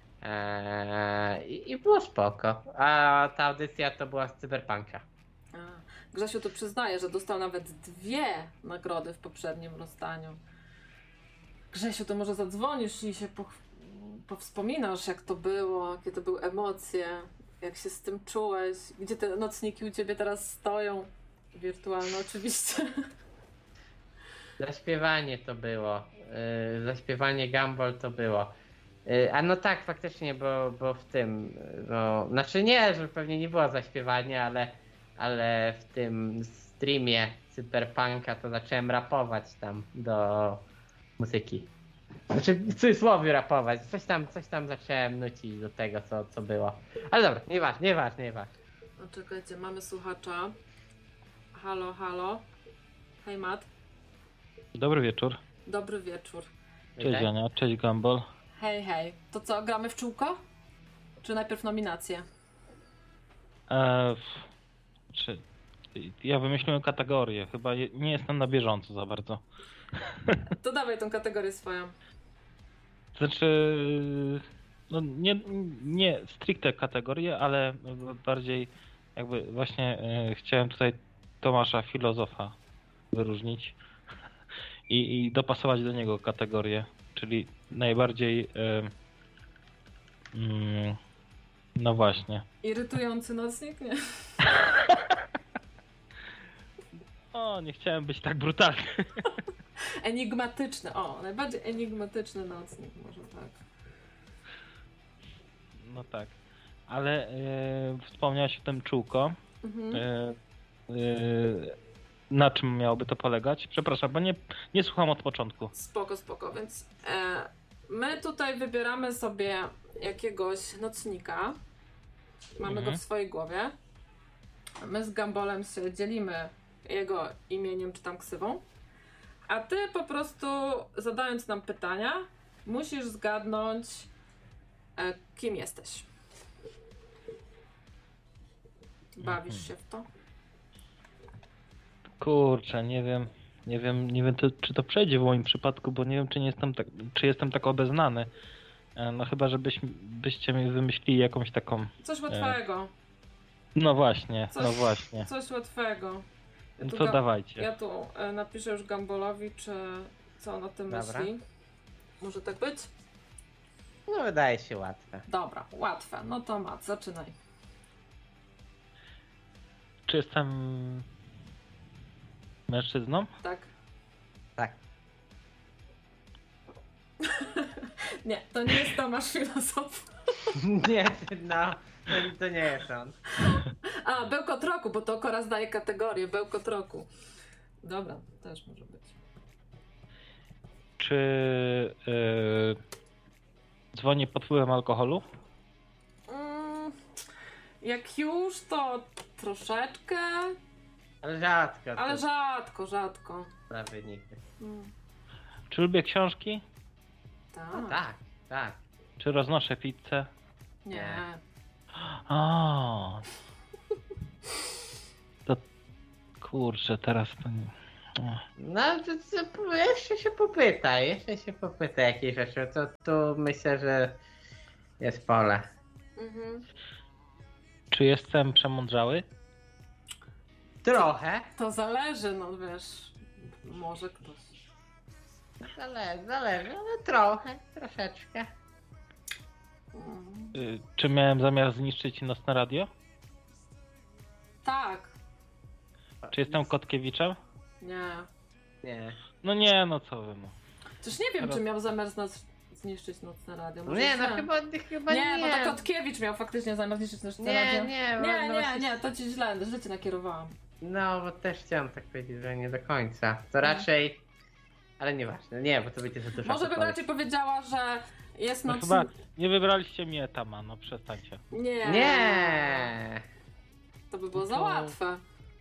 Eee, i, I było spoko. A ta audycja to była z Cyberpunka. A, Grzesiu to przyznaje, że dostał nawet dwie nagrody w poprzednim rozdaniu. Grzesiu, to może zadzwonisz i się pochwalisz. Powspominasz, jak to było, jakie to były emocje, jak się z tym czułeś, gdzie te nocniki u ciebie teraz stoją, wirtualne oczywiście. Zaśpiewanie to było, yy, zaśpiewanie Gumball to było. Yy, a no tak, faktycznie, bo, bo w tym, no, znaczy nie, że pewnie nie było zaśpiewania, ale, ale w tym streamie Cyberpunka to zacząłem rapować tam do muzyki. Znaczy w cudzysłowie rapować, coś tam, coś tam zacząłem nucić do tego, co, co było. Ale dobra, nieważne, nieważne, nieważne. No czekajcie, mamy słuchacza. Halo, halo. Hej Matt. Dobry wieczór. Dobry wieczór. Cześć Ania, cześć Gumball. Hej, hej. To co, gramy w czółko? Czy najpierw nominacje? Eee, czy, ja wymyśliłem kategorię, chyba je, nie jestem na bieżąco za bardzo. To dawaj tą kategorię swoją. Znaczy, no nie, nie stricte kategorię, ale bardziej jakby właśnie e, chciałem tutaj Tomasza Filozofa wyróżnić i, i dopasować do niego kategorię, czyli najbardziej e, mm, no właśnie. Irytujący nocnik, nie? O, nie chciałem być tak brutalny. Enigmatyczny, o, najbardziej enigmatyczny nocnik, może tak. No tak, ale e, wspomniałaś o tym czółko. Mhm. E, e, na czym miałoby to polegać? Przepraszam, bo nie, nie słucham od początku. Spoko, spoko, więc e, my tutaj wybieramy sobie jakiegoś nocnika. Mamy mhm. go w swojej głowie. My z Gumballem się dzielimy jego imieniem czy tam ksywą. A ty po prostu zadając nam pytania, musisz zgadnąć, e, kim jesteś. Bawisz mhm. się w to? Kurczę, nie wiem, nie wiem, nie wiem to, czy to przejdzie w moim przypadku, bo nie wiem, czy nie jestem tak, czy jestem tak obeznany. E, no chyba, żebyś, byście mi wymyślili jakąś taką... Coś łatwego. E, no właśnie, coś, no właśnie. Coś łatwego. Ja no to dawajcie. Ja tu e, napiszę już Gumbalowi, czy co on o tym Dobra. myśli. Może tak być? No wydaje się łatwe. Dobra, łatwe. No to Mat, zaczynaj. Czy jestem mężczyzną? Tak. Tak. Nie, to nie jest Tomasz Filozof. Nie, no, to, to nie jest on. A, bełkot roku, bo to Kora zdaje kategorię, bełkot roku. Dobra, też może być. Czy yy, dzwoni pod wpływem alkoholu? Mm, jak już, to troszeczkę. Ale rzadko. Ale rzadko, rzadko. Prawie nigdy. Mm. Czy lubię książki? Tak. No tak, tak. Czy roznoszę pizzę? Nie. O. To kurczę, teraz to nie. O. No to, to jeszcze się popytaj, jeszcze się popytaj jakieś rzeczy, to tu myślę, że jest pole. Mhm. Czy jestem przemądrzały? Trochę. To zależy, no wiesz, może ktoś. Zależy, zależy, ale trochę, troszeczkę. Mm. Y, Czy miałem zamiar zniszczyć Nocne Radio? Tak. Czy jestem Kotkiewiczem? Nie. Nie. No nie, no co wy no. Czyż nie wiem, Teraz- czy miał zamiar z nas zniszczyć Nocne Radio. Może Nie, no źle. chyba, chyba nie. Nie, bo to Kotkiewicz miał faktycznie zamiar zniszczyć Nocne Nie, Radio. nie, Nie, no nie, właśnie- nie, to ci źle, źle cię nakierowałam. No, bo też chciałem tak powiedzieć, że nie do końca. To raczej... Ale nieważne, nie, bo to będzie za dużo. Może bym podpowiedzi. raczej powiedziała, że jest No noc... chyba nie wybraliście mnie Tama, no przestańcie. Nie. Nie. To by było za To- łatwe.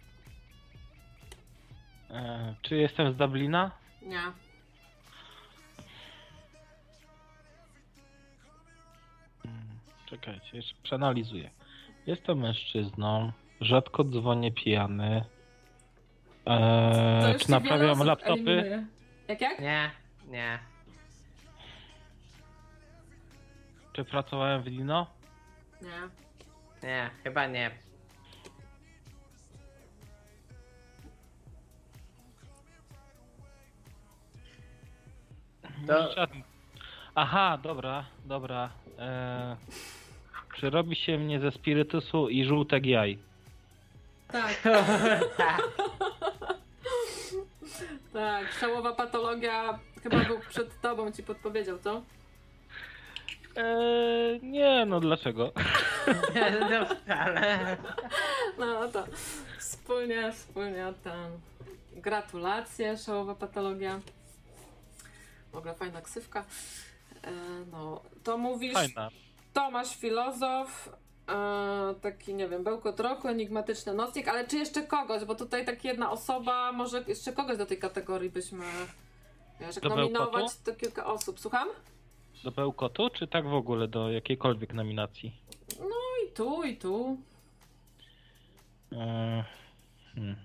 E, czy jestem z Dublina? Nie. Hmm, Czekajcie, jeszcze przeanalizuję. Jestem mężczyzną, rzadko dzwonię pijany. To E, już czy ci wiele naprawiam osób laptopy? eliminuje. Jak, jak? Nie, nie. Czy pracowałem w Lino? Nie. Nie, chyba nie. To- Żaden. Aha, dobra, dobra. E, czy robi się mnie ze spirytusu i żółtek jaj? Tak, Tak. tak. Szałowa patologia chyba był przed tobą, ci podpowiedział, co? E, nie, no dlaczego? Nie, no wcale. No to wspólnie, wspólnie ten... Gratulacje, szałowa patologia. W ogóle fajna ksywka. E, no, to mówisz... Fajna. Tomasz Filozof, e, taki, nie wiem, bełkot roku, enigmatyczny nocnik, ale czy jeszcze kogoś, bo tutaj tak jedna osoba, może jeszcze kogoś do tej kategorii byśmy, wiesz, jak Do nominować, bełkotu? to kilka osób, słucham? Do Bełkotu, czy tak w ogóle do jakiejkolwiek nominacji? No i tu, i tu. E, hmm.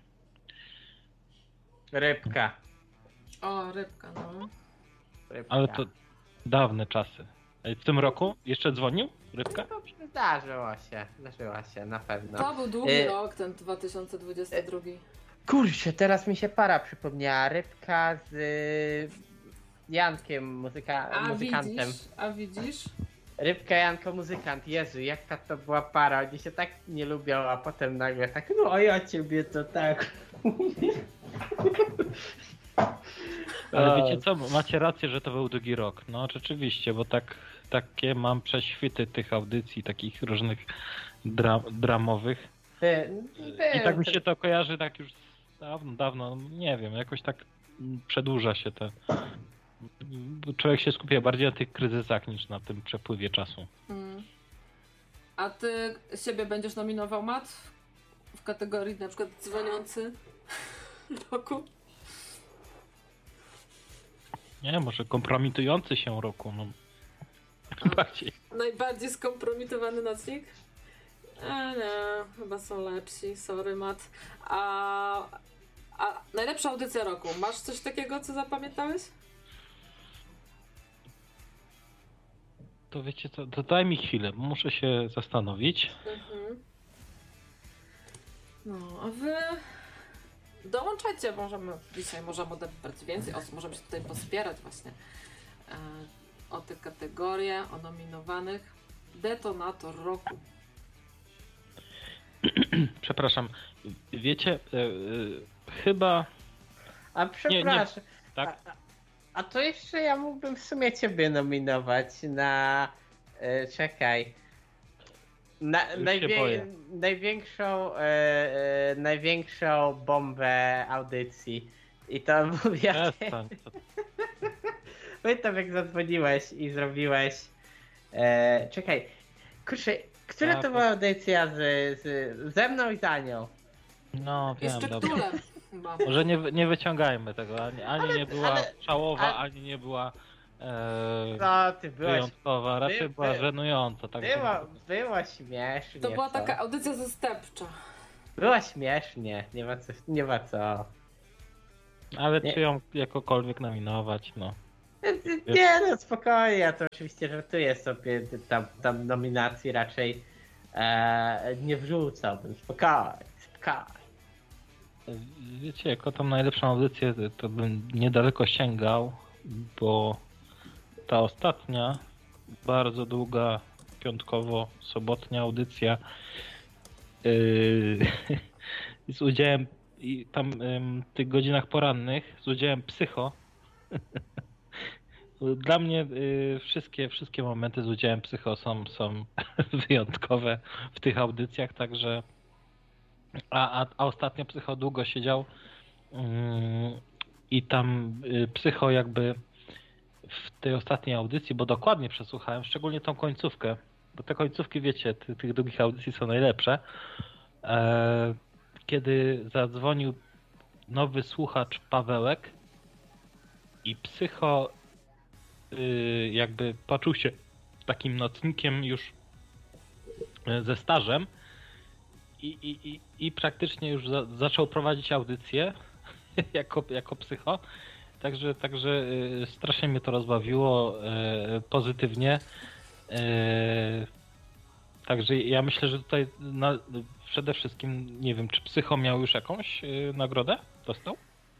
Rybka. O, rybka, no. Rybka. Ale to dawne czasy. E, W tym roku jeszcze dzwonił Rybka? No, zdarzyło się, zdarzyło się, na pewno. To był długi Y- rok, ten dwa tysiące dwudziesty drugi. Kurczę, teraz mi się para przypomniała. Rybka z y, Jankiem, muzyka, A muzykantem. widzisz, a widzisz? Rybka, Janko, muzykant. Jezu, jak ta to była para. Oni się tak nie lubią, a potem nagle tak, no a ja ciebie to tak. Ale O. wiecie co, macie rację, że to był długi rok. No rzeczywiście, bo tak, takie mam prześwity tych audycji, takich różnych dra dramowych. Ty, ty, I tak mi się to kojarzy tak już dawno, dawno, nie wiem, jakoś tak przedłuża się to. Człowiek się skupia bardziej na tych kryzysach niż na tym przepływie czasu. Mm. A ty siebie będziesz nominował, Mat? W kategorii na przykład dzwoniący roku? Nie, może kompromitujący się roku, no. Bardziej. Najbardziej skompromitowany nocnik? A nie, chyba są lepsi, sorry Mat. A, a najlepsza audycja roku, masz coś takiego, co zapamiętałeś? To wiecie co, to daj mi chwilę, muszę się zastanowić. Mhm. No, a wy dołączajcie, możemy dzisiaj możemy odebrać więcej osób, możemy się tutaj pospierać właśnie e, o te kategorie, o nominowanych. Detonator roku. Przepraszam, wiecie, e, e, chyba, A przepraszam. tak? A, a to jeszcze ja mógłbym w sumie ciebie nominować na. E, czekaj. Na, Już najwie, się boję. największą, e, e, największą bombę audycji. I to mówię. Przestań. To- Pamiętam jak zadzwoniłeś i zrobiłeś. E, czekaj. Kurczę, która A, to bo- była audycja z, z, ze mną i z Anią? No I wiem, dobra. szczektulem chyba. Może nie, nie wyciągajmy tego, ani, ani Ale- nie była ale- szałowa, ale- ani nie była e, No, ty byłaś... wyjątkowa, raczej by- była by- żenująca. Tak Było, żeby- było śmiesznie. To była co? taka audycja zastępcza. Było śmiesznie, nie ma co. Nie ma co. Ale Nie. czy ją jakokolwiek nominować, no. Nie no, spokojnie, ja to oczywiście żartuję sobie, tam, tam nominacji raczej e, nie wrzucałbym, spokojnie, spokojnie. Wiecie, jako tam najlepszą audycję, to- to bym niedaleko sięgał, bo ta ostatnia, bardzo długa, piątkowo-sobotnia audycja yy, z udziałem i tam ym, tych godzinach porannych, z udziałem Psycho. Dla mnie y, wszystkie, wszystkie momenty z udziałem Psycho są, są wyjątkowe w tych audycjach, także a, a, a ostatnio Psycho długo siedział mm, i tam y, Psycho jakby w tej ostatniej audycji, bo dokładnie przesłuchałem, szczególnie tą końcówkę, bo te końcówki, wiecie, ty, tych długich audycji są najlepsze. E, kiedy zadzwonił nowy słuchacz Pawełek i Psycho y, jakby poczuł się takim nocnikiem już y, ze stażem i, i, i, i praktycznie już za, zaczął prowadzić audycję jako, jako Psycho. Także, także y, strasznie mnie to rozbawiło y, pozytywnie. Y, Także ja myślę, że tutaj na, przede wszystkim, nie wiem, czy Psycho miał już jakąś y, nagrodę? Dostał?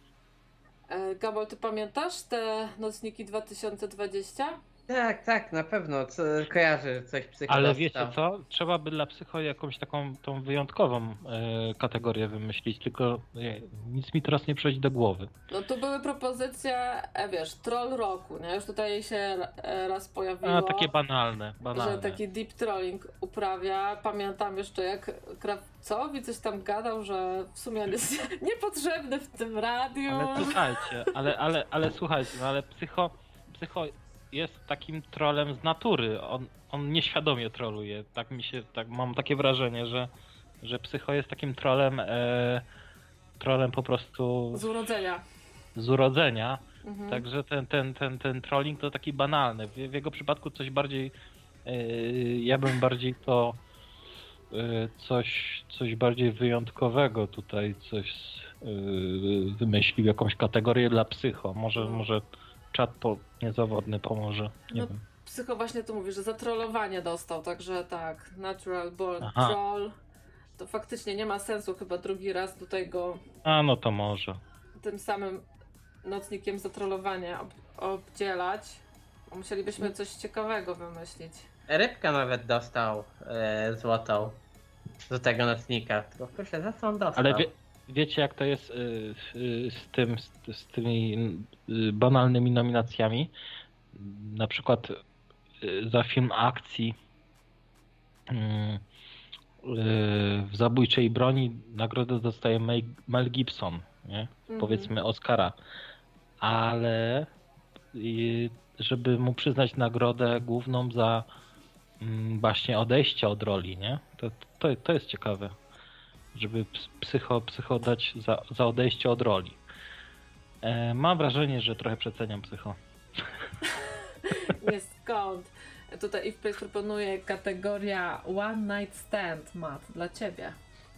E, Gabor, ty pamiętasz te nocniki dwa tysiące dwadzieścia? Tak, tak, na pewno, co, kojarzę coś psycho Ale dostał. wiecie co? Trzeba by dla Psycho jakąś taką tą wyjątkową y, kategorię wymyślić, tylko y, nic mi teraz nie przychodzi do głowy. No tu były propozycje, e, wiesz, troll roku, nie? Już tutaj się e, raz pojawiło, A, takie banalne, banalne. że taki deep trolling uprawia. Pamiętam jeszcze jak Krawcowi coś tam gadał, że w sumie on jest niepotrzebny w tym radiu. Ale słuchajcie, ale, ale, ale słuchajcie, no ale Psycho, Psycho jest takim trolem z natury. On, on nieświadomie troluje. Tak mi się, tak mam takie wrażenie, że, że Psycho jest takim trolem, e, trolem po prostu Z urodzenia. z urodzenia. Mhm. Także ten, ten, ten, ten trolling to taki banalny. W, w jego przypadku coś bardziej, e, ja bym bardziej to e, coś, coś bardziej wyjątkowego tutaj, coś e, wymyślił, jakąś kategorię dla Psycho. Może, No. może czat po, niezawodny pomoże, nie No, wiem. Psycho właśnie tu mówi, że za trollowanie dostał, także tak, natural born Aha. troll. To faktycznie nie ma sensu chyba drugi raz tutaj go A no to może. tym samym nocnikiem za trollowanie ob- obdzielać. Musielibyśmy coś ciekawego wymyślić. Rybka nawet dostał e, złotą do tego nocnika. Tylko proszę, za co on dostał? Ale wie, wiecie jak to jest y, y, z tym, z, z tymi y, banalnymi nominacjami? Na przykład y, za film akcji y, y, w Zabójczej broni nagrodę dostaje Mel, Mel Gibson, nie? Mhm. Powiedzmy Oscara. Ale y, żeby mu przyznać nagrodę główną za mm, właśnie odejście od roli, nie? To, to, to jest ciekawe. Żeby psycho, psycho dać za, za odejście od roli. E, mam wrażenie, że trochę przeceniam Psycho. Nie skąd. Tutaj If proponuje kategoria One Night Stand, Matt, dla ciebie.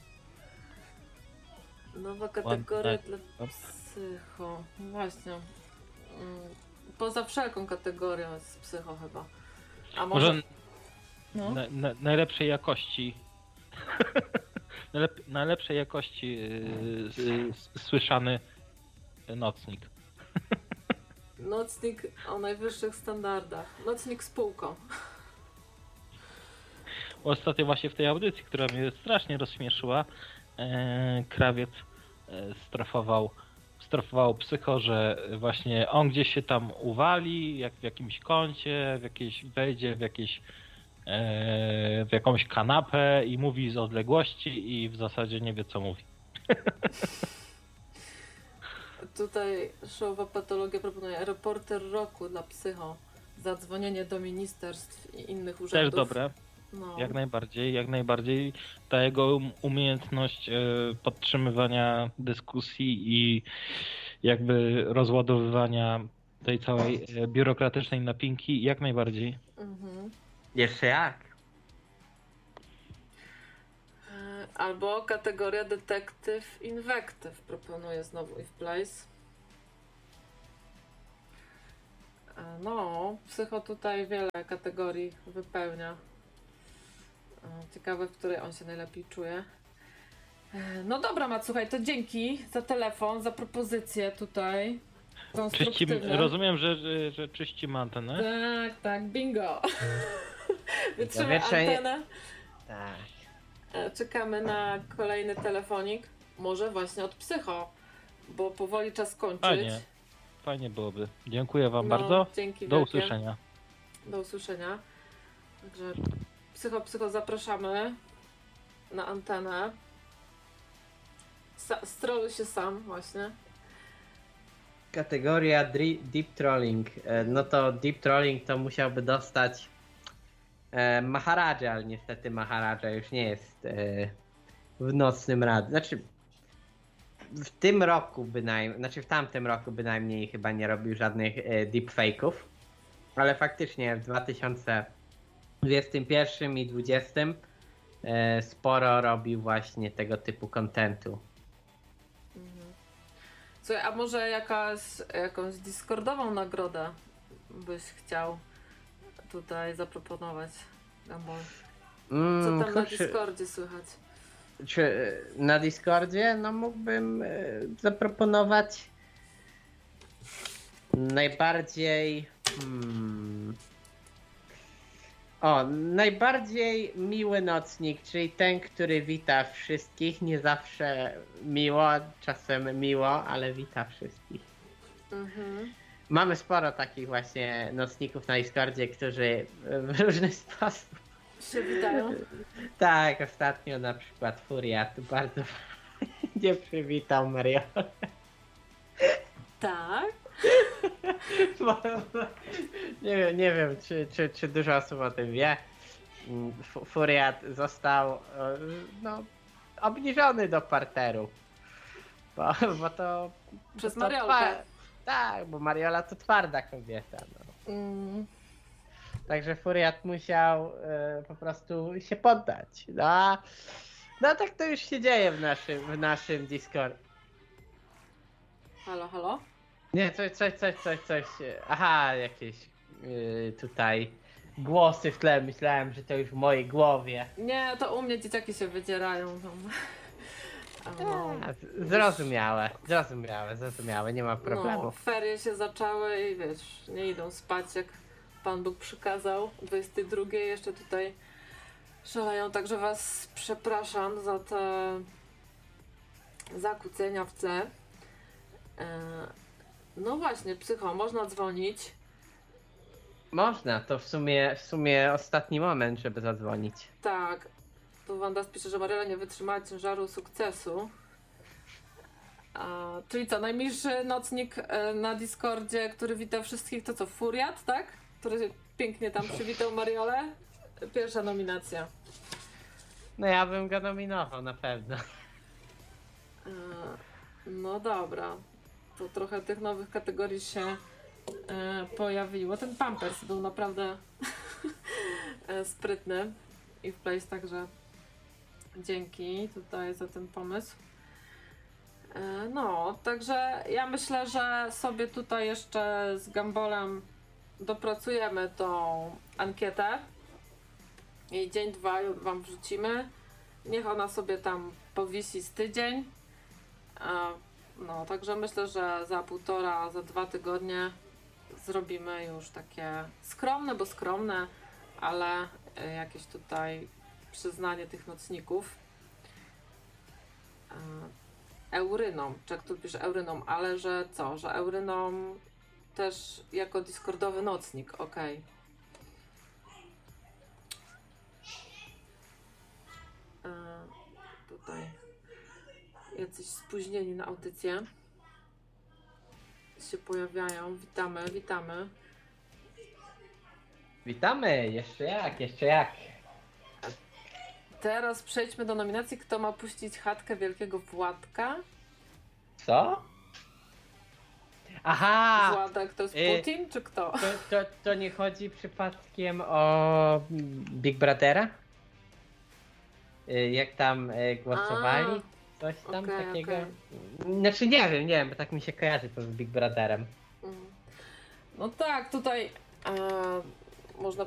Nowa kategoria night dla stand. Psycho. No właśnie. Mm, Poza wszelką kategorią jest Psycho chyba. A może... Może No. na, na, najlepszej jakości najlep, najlepszej jakości yy, yy, słyszany nocnik. Nocnik o najwyższych standardach. Nocnik z półką. Ostatnio właśnie w tej audycji, która mnie strasznie rozśmieszyła, e, Krawiec e, strofował, strofował Psycho, że właśnie on gdzieś się tam uwali, jak w jakimś kącie, w jakieś, wejdzie w jakieś e, w jakąś kanapę i mówi z odległości i w zasadzie nie wie co mówi. Tutaj showowa patologia proponuje reporter roku dla Psycho. Zadzwonienie do ministerstw i innych Też urzędów. dobre. No. Jak najbardziej, jak najbardziej. Ta jego umiejętność e, podtrzymywania dyskusji i jakby rozładowywania tej całej e, biurokratycznej napinki, jak najbardziej. Mhm. Jeszcze jak? E, Albo kategoria detektyw inwektyw proponuję znowu If Place. E, No, psycho tutaj wiele kategorii wypełnia. E, Ciekawe, w której on się najlepiej czuje. E, No dobra, Mat, słuchaj, to dzięki za telefon, za propozycję tutaj. Czyści, Konstruktywne. rozumiem, że, że, że czyścimy antenę. Tak, tak, bingo. Wytrzymaj Powietrze nie- antenę. Tak. E, Czekamy na kolejny telefonik. Może właśnie od psycho, bo powoli czas kończyć. Fajnie. Fajnie byłoby. Dziękuję wam No, bardzo. Dzięki Do wielkie. usłyszenia. Do usłyszenia. Także psycho, psycho zapraszamy na antenę. Sa- stroluj się sam właśnie. Kategoria dri- Deep Trolling. E, No to Deep Trolling to musiałby dostać e, Maharaja, ale niestety Maharaja już nie jest e, w nocnym radzie. Znaczy w tym roku bynajmniej, znaczy w tamtym roku bynajmniej chyba nie robił żadnych e, deepfake'ów, ale faktycznie w dwa tysiące dwudziestym pierwszym i dwudziestym e, sporo robił właśnie tego typu kontentu. Mhm. Słuchaj, a może jakaś, jakąś Discordową nagrodę byś chciał tutaj zaproponować? Gambol? Co Mm, tam na kurczę, Discordzie słychać? Czy e, na Discordzie? No mógłbym e, zaproponować najbardziej hmm, o, najbardziej miły nocnik, czyli ten, który wita wszystkich, nie zawsze miło, czasem miło, ale wita wszystkich. Mhm. Mamy sporo takich właśnie nocników na Discordzie, którzy w różny sposób. Się witają? Tak, ostatnio na przykład Furiat bardzo nie przywitał Mariolę. Tak. Bo, bo, nie wiem, nie wiem czy, czy, czy dużo osób o tym wie. F- Furiat został e, no, obniżony do parteru. Bo, bo to. Przez bo to Mariolkę. twa- Tak, bo Mariola to twarda kobieta. No. Mm. Także Furiat musiał e, po prostu się poddać. No, a- no tak to już się dzieje w naszym, w naszym Discord. Halo, halo? Nie, coś, coś, coś, coś, coś. Aha, jakieś yy, tutaj głosy w tle. Myślałem, że to już w mojej głowie. Nie, to u mnie dzieciaki się wydzierają. Tam. A, No, A, z- zrozumiałe, zrozumiałe, zrozumiałe, nie ma no, problemu. ferie się zaczęły i wiesz, nie idą spać jak Pan Bóg przykazał. dwudziestej drugiej jeszcze tutaj szaleją, także was przepraszam za te zakłócenia w tle. E, No właśnie, psycho, można dzwonić. Można, to w sumie, w sumie ostatni moment, żeby zadzwonić. Tak, tu Wanda pisze, że Mariela nie wytrzymała ciężaru sukcesu. A, czyli co, najmilszy nocnik e, na Discordzie, który wita wszystkich, to co, Furiat, tak? Który pięknie tam przywitał Mariolę. Pierwsza nominacja. No ja bym go nominował na pewno. E, No dobra, to trochę tych nowych kategorii się e, pojawiło. Ten Pampers był naprawdę e, sprytny i w place, także dzięki tutaj za ten pomysł. E, No, także ja myślę, że sobie tutaj jeszcze z Gambolem dopracujemy tą ankietę i dzień, dwa ją wam wrzucimy. Niech ona sobie tam powisi z tydzień. E, No, także myślę, że za półtora, za dwa tygodnie zrobimy już takie skromne, bo skromne, ale e, jakieś tutaj przyznanie tych nocników. E, Eurynom, czy jak tu pisze Eurynom, ale że co, że Eurynom też jako discordowy nocnik, okej. E, Tutaj jacyś spóźnieni na audycję się pojawiają. Witamy, witamy. Witamy, jeszcze jak, jeszcze jak. teraz przejdźmy do nominacji. Kto ma puścić chatkę Wielkiego Władka? Co? Aha! Władek to jest y- Putin, czy kto? To, to, to nie chodzi przypadkiem o Big Brothera? Y, Jak tam y, głosowali? Coś tam okej, takiego? okej. Znaczy nie wiem, nie wiem, bo tak mi się kojarzy to z Big Brotherem. Mm. No tak, tutaj e, można